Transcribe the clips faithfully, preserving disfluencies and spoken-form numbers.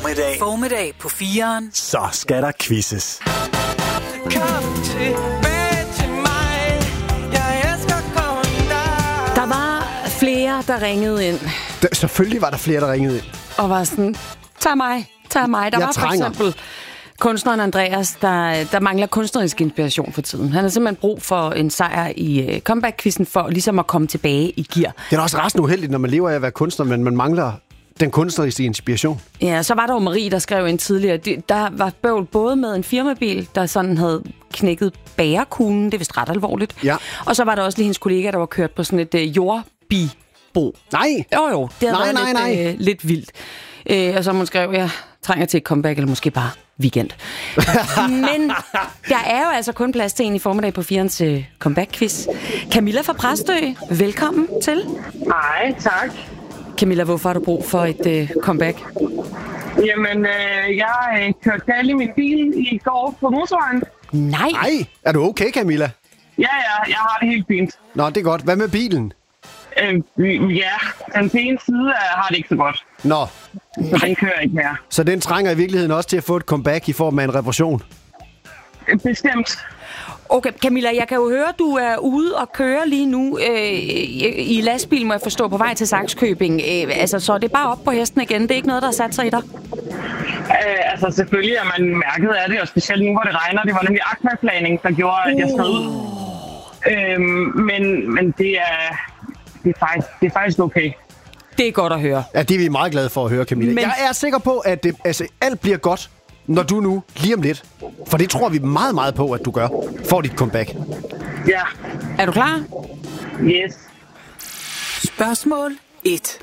Formiddag. Formiddag på fireren. Så skal der quizzes. Kom tilbage til mig. Jeg elsker kongen. Der var flere, der ringede ind. Der, selvfølgelig var der flere, der ringede ind. Og var sådan, tag mig, tag mig. Der Jeg var for trænger. eksempel kunstneren Andreas, der, der mangler kunstnerisk inspiration for tiden. Han har simpelthen brug for en sejr i uh, comeback-quizzen for ligesom at komme tilbage i gear. Det er også resten uheldigt, når man lever af at være kunstner, men man mangler den kunstneriske inspiration. Ja, så var der jo Marie, der skrev ind tidligere. Der var bøvl både med en firmabil, der sådan havde knækket bærekuglen. Det er vist ret alvorligt. Ja. Og så var der også lige hendes kollega, der var kørt på sådan et uh, jordbibo. Nej! Jo, jo. Det havde Nej, været nej, lidt, nej. Øh, lidt vildt. Øh, og så hun skrev, jeg trænger til et comeback, eller måske bare weekend. Men der er jo altså kun plads til en i formiddag på firens øh, comeback-quiz. Camilla fra Præstø, velkommen til. Hej, tak. Camilla, hvorfor har du brug for et øh, comeback? Jamen, øh, jeg øh, kørte galt i min bil i går på motorvejen. Nej. Nej, er du okay, Camilla? Ja, ja, jeg har det helt fint. Nå, det er godt. Hvad med bilen? Øh, ja, den ene side øh, har det ikke så godt. Nå, Den kører ikke mere. så den trænger i virkeligheden også til at få et comeback i form af en reparation. Øh, Bestemt. Okay, Camilla, jeg kan jo høre, at du er ude og køre lige nu øh, i lastbil, må jeg forstå, på vej til Sakskøbing. Øh, altså, så er det bare op på hesten igen. Det er ikke noget, der har sat sig i dig? Øh, altså, selvfølgelig er man mærket af det, og specielt nu, hvor det regner. Det var nemlig akvaplanning, der gjorde, at jeg sad ud. Øh, men, men det er, det, er faktisk, det er faktisk okay. Det er godt at høre. Ja, det er vi meget glade for at høre, Camilla. Men- Men... Jeg er sikker på, at det, altså, alt bliver godt, når du nu, lige om lidt, for det tror vi meget, meget på, at du gør, får dit comeback. Ja, Er du klar? yes. Spørgsmål et.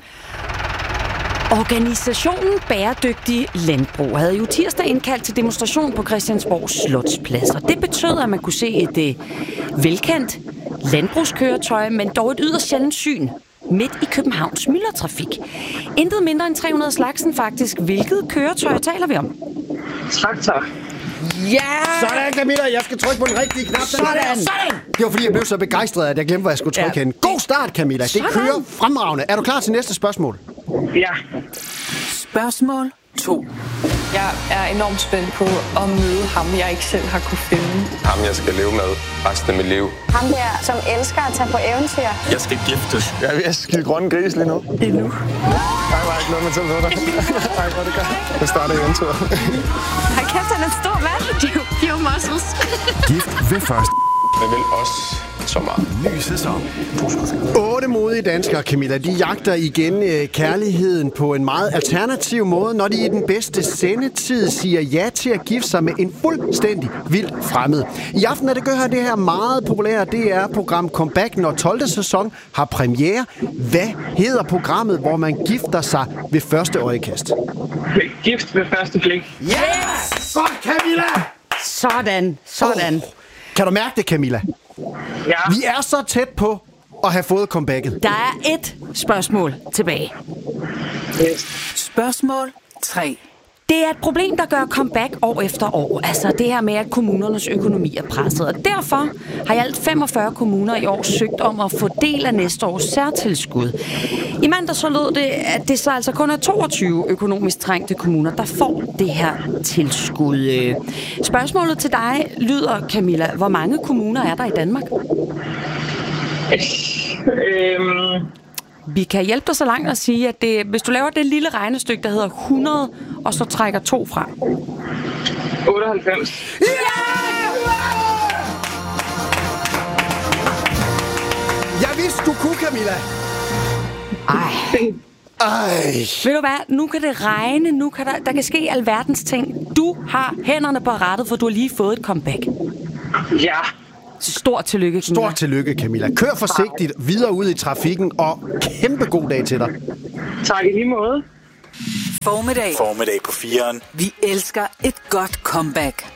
Organisationen Bæredygtig Landbrug havde jo tirsdag indkaldt til demonstration på Christiansborg Slotsplads, og det betød, at man kunne se et øh, velkendt landbrugskøretøj, men dog et yderst sjældent syn midt i Københavns myldretrafik. Intet mindre end tre hundrede slagsen faktisk. Hvilket køretøj taler vi om? Traktor. Ja! Sådan, Camilla. Jeg skal trykke på den rigtige knap. Sådan! Sådan! Det var, fordi jeg blev så begejstret, at jeg glemte, hvad jeg skulle trykke Ja. hen. God start, Camilla. Det Sådan. kører fremragende. Er du klar til næste spørgsmål? Ja. Spørgsmål to. Jeg er enormt spændt på at møde ham, jeg ikke selv har kunne finde. Ham, jeg skal leve med resten af mit liv. Ham der, som elsker at tage på eventyr. Jeg skal giftes. Jeg er ved at skide grønne gris lige nu. Endnu. Der var ikke noget med til dig. Nej, hvor det gør. Jeg starter eventyret. Hold kæft, han er en stor mand. De er jo, de er jo muscles. Gift ved første. Jeg vil også så meget. Ny sæson. Otte modige danskere, Camilla, de jagter igen øh, kærligheden på en meget alternativ måde, når de i den bedste sendetid siger ja til at gifte sig med en fuldstændig vild fremmed. I aften er det gør det her meget populære D R-program Comeback, når tolvte sæson har premiere. Hvad hedder programmet, hvor man gifter sig ved første øjekast? Gift ved første blik. Yes! Godt, Camilla! Sådan, sådan. Oh. Kan du mærke det, Camilla? Ja. Vi er så tæt på at have fået comebacket. Der er et spørgsmål tilbage. Yes. Spørgsmål tre. Det er et problem, der gør comeback år efter år. Altså det her med, at kommunernes økonomi er presset. Og derfor har i alt femogfyrre kommuner i år søgt om at få del af næste års særtilskud. I mandag så lød det, at det så altså kun er toogtyve økonomisk trængte kommuner, der får det her tilskud. Spørgsmålet til dig lyder, Camilla, hvor mange kommuner er der i Danmark? Øhm, Vi kan hjælpe dig så langt at sige, at det, hvis du laver det lille regnestykke, der hedder hundrede, og så trækker to fra. otteoghalvfems. Jeg vidste, du kunne, Camilla. Ej. Ej. Ved du hvad? Nu kan det regne. Nu kan der, der kan ske alverdens ting. Du har hænderne på rattet, for du har lige fået et comeback. Ja. Stort tillykke, Camilla. Stort tillykke, Camilla. Kør forsigtigt videre ud i trafikken, og kæmpe god dag til dig. Tak i lige måde. Formiddag. Formiddag på fireren. Vi elsker et godt comeback.